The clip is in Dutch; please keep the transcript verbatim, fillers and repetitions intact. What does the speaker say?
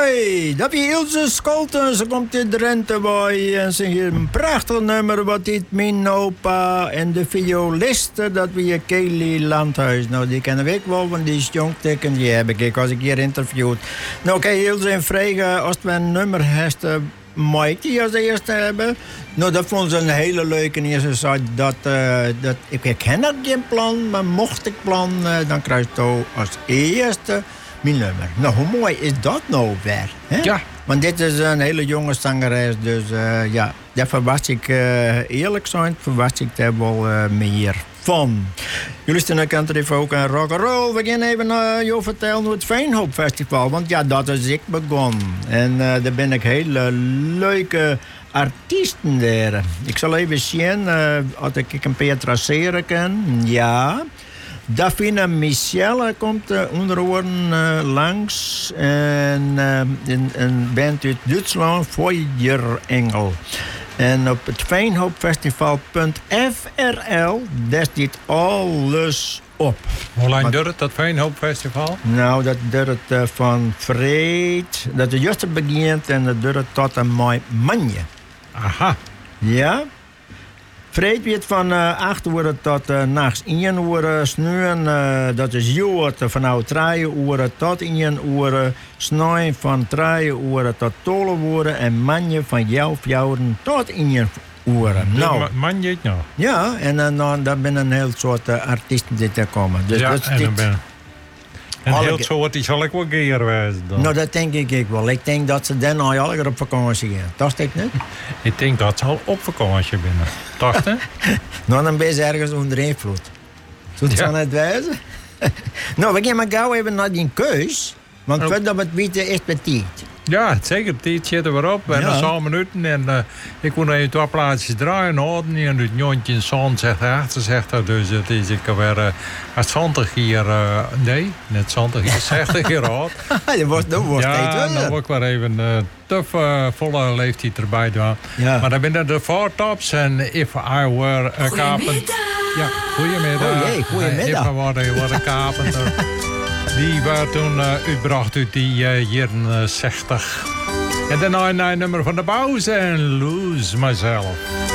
Hoi, dat is Ilse Scholten. Ze komt uit Drenthe bij. En ze heeft een prachtig nummer. Wat dit mijn opa en de violiste. Dat weer Kelly Landhuis. Nou, die kennen we ook wel, want die is jongteken. Die heb ik als ik hier interviewd. Nou, oké, Ilse en vragen als we een nummer hebben. Mag die als eerste hebben? Nou, dat vond ze een hele leuke. En ze zei dat, uh, dat ik, ik ken dat geen plan, maar mocht ik plan, uh, dan krijg je als eerste mijn nummer. Nou, hoe mooi is dat nou weer? Hè? Ja. Want dit is een hele jonge zangeres, dus uh, ja, daar verwacht ik uh, eerlijk zijn, verwacht ik daar wel uh, meer van. Jullie staan ook aan het ook aan rock'n'roll. We gaan even uh, je vertellen over het Veenhoop Festival, want ja, dat is ik begonnen. En uh, daar ben ik hele leuke artiesten daar. Ik zal even zien uh, als ik een paar traceren kan. Ja. Davina Michelle komt uh, onder oren uh, langs. En uh, een, een band uit Duitsland, Feuerengel. En op het Veenhoopfestival punt f r l, daar zit alles op. Hoe lang duurt het, dat Veenhoopfestival? Nou, dat duurt uh, van vreed, dat het juist begint en dat duurt tot en met manje. Aha. Ja. Vreed wordt van uh, acht uur tot uh, nachts één uur. Snuwen, uh, dat is jood van drie uur tot één uur. Snijden van drie uur tot twaalf uur. En manje van elf uur tot één uur. Nou. Ma- manje nou? Ja, en uh, nou, daar zijn een heel soort uh, artiesten die daar komen. Dus ja, dat is en dit. dan ben een Alle heel ge- soort, die zal ik wel keer wijzen dan. Nou, dat denk ik ik wel. Ik denk dat ze dan al alle op vakantie gaan. Dat is het niet? Ik denk dat ze al op vakantie binnen. Dacht hè? Nou, dan ben je ergens onder invloed. Zou het Ja. zo net wijzen? Nou, we gaan maar gauw even naar die keus. Want Oh. voordat we het weten, is het petit. Ja, zeker. Die zitten we op. En Ja. dan zo'n minuten. En uh, ik kon even twee plaatjes draaien. Houden. En het jontje in zon zegt achter. Zegt dat dus het is ik weer uh, als zwantig hier. Uh, nee, net zwantig hier. zestig jaar oud. dat wordt dat wordt Ja, steeds wel. dan word ik weer even uh, tof uh, volle leeftijd erbij doen. Ja. Maar dan binnen de Four Tops en If I Were a Carpenter. Ja, goedemiddag. Oh jee, goedemiddag. Uh, If I Were, were a Carpenter. Die werd toen uh, uitgebracht uit die uh, jaren zestig. En daarna een nummer van de Bouws en Lose Myself.